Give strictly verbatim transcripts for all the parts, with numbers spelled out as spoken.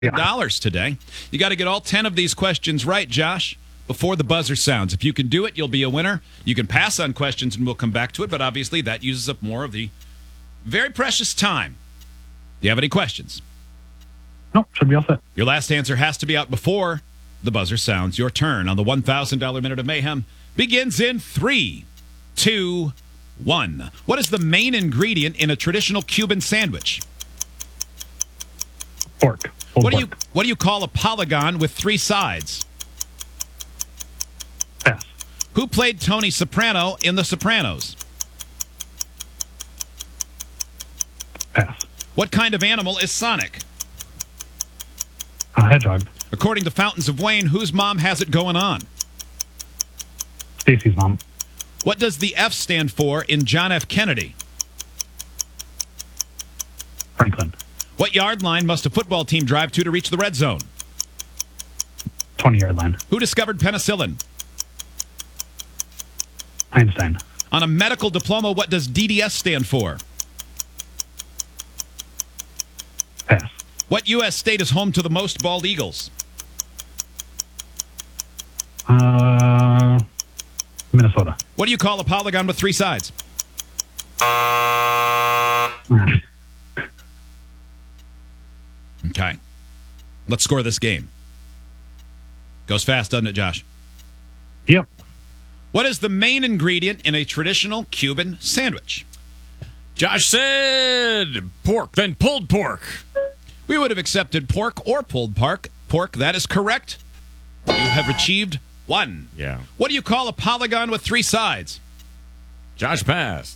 dollars today. You got to get all ten of these questions right, Josh, before the buzzer sounds. If you can do it, you'll be a winner. You can pass on questions and we'll come back to it, but obviously that uses up more of the very precious time. Do you have any questions? No, should be all set. Your last answer has to be out before the buzzer sounds. Your turn on the one thousand dollars Minute of Mayhem begins in three, two, one. What is the main ingredient in a traditional Cuban sandwich? Pork. Pulled What do you pork. what do you call a polygon with three sides? Pass. Who played Tony Soprano in The Sopranos? Pass. What kind of animal is Sonic? Uh, hedgehog. According to Fountains of Wayne, whose mom has it going on? Stacy's mom. What does the F stand for in John F. Kennedy? Franklin. What yard line must a football team drive to to reach the red zone? twenty-yard line. Who discovered penicillin? Einstein. On a medical diploma, what does D D S stand for? Pass. What U S state is home to the most bald eagles? Uh, Minnesota. What do you call a polygon with three sides? Okay. Let's score this game. Goes fast, doesn't it, Josh? Yep. What is the main ingredient in a traditional Cuban sandwich? Josh said pork, then pulled pork. We would have accepted pork or pulled pork. Pork, that is correct. You have achieved one. Yeah. What do you call a polygon with three sides? Josh passed.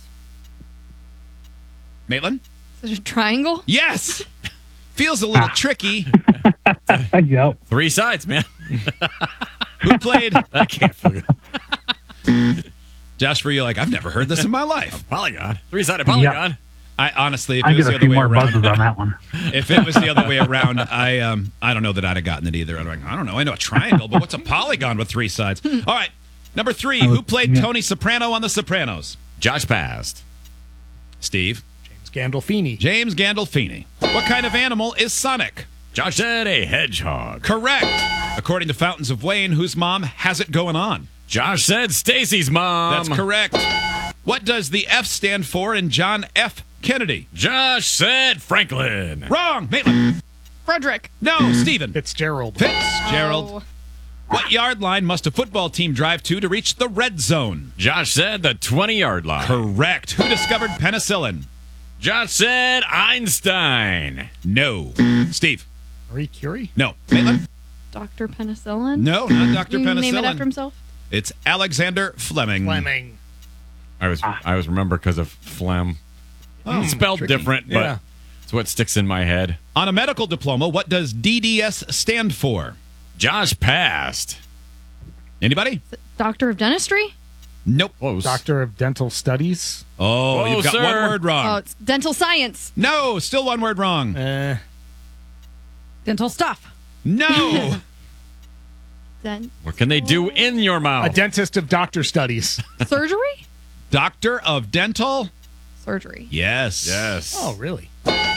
Maitland? Is it a triangle? Yes! Feels a little tricky. Yep. Three sides, man. Who played? I can't figure it. Josh, were you like, I've never heard this in my life? Polygon. Three-sided polygon. I honestly, if I it was get the a other few way more around, buzzes on that one. if it was the other way around, I um, I don't know that I'd have gotten it either. I'm like, I don't know. I know a triangle, but what's a polygon with three sides? All right, number three. Who played yeah. Tony Soprano on The Sopranos? Josh passed. Steve. James Gandolfini. James Gandolfini. What kind of animal is Sonic? Josh said a hedgehog. Correct. According to Fountains of Wayne, whose mom has it going on? Josh said Stacy's mom. That's correct. What does the F stand for in John F. Kennedy? Josh said Franklin. Wrong. Maitland. Frederick. No. Stephen. Fitzgerald. Fitzgerald. Oh. What yard line must a football team drive to to reach the red zone? Josh said the twenty-yard line. Correct. Who discovered penicillin? Josh said Einstein. No. Steve. Marie Curie. No. Maitland? Doctor Penicillin. No, not Doctor You Penicillin. name it after himself? It's Alexander Fleming. Fleming. I was I was remember because of phlegm. Oh, Spelled tricky. different, but Yeah. it's what sticks in my head. On a medical diploma, what does D D S stand for? Josh passed. Anybody? Doctor of Dentistry? Nope. Close. Doctor of Dental Studies. Oh, Whoa, you've got sir. one word wrong. Oh, it's dental science. No, still one word wrong. Uh, Dental stuff. No. Dent What can they do in your a mouth? dentist of doctor studies. surgery? Doctor of Dental? Surgery. Yes. Yes. Oh, really?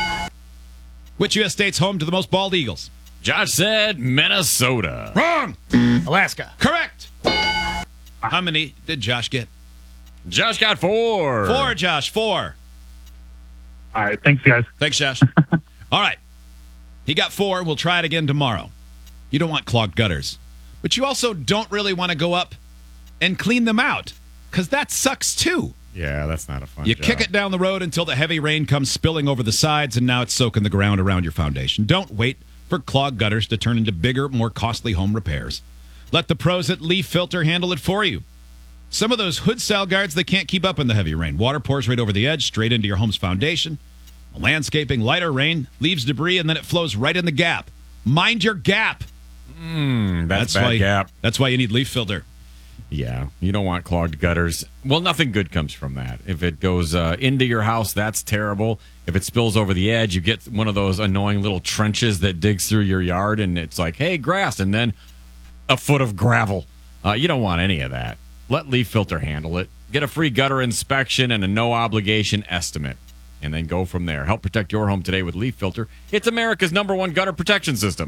Which U S state's home to the most bald eagles? Josh said Minnesota. Wrong. Alaska. Correct. How many did Josh get? Josh got four. Four, Josh. Four. All right. Thanks, guys. Thanks, Josh. All right. He got four. We'll try it again tomorrow. You don't want clogged gutters, but you also don't really want to go up and clean them out because that sucks too. Yeah, that's not a fun You job. kick it down the road until the heavy rain comes spilling over the sides, and now it's soaking the ground around your foundation. Don't wait for clogged gutters to turn into bigger, more costly home repairs. Let the pros at Leaf Filter handle it for you. Some of those hood style guards, they can't keep up in the heavy rain. Water pours right over the edge, straight into your home's foundation. Landscaping, lighter rain, leaves debris, and then it flows right in the gap. Mind your gap. Mm, that's, bad why, gap. That's why you need Leaf Filter. Yeah, you don't want clogged gutters. Well, nothing good comes from that. If it goes uh, into your house, that's terrible. If it spills over the edge, you get one of those annoying little trenches that digs through your yard, and it's like, hey, grass, and then a foot of gravel. Uh, you don't want any of that. Let Leaf Filter handle it. Get a free gutter inspection and a no-obligation estimate. and then go from there. Help protect your home today with Leaf Filter. It's America's number one gutter protection system.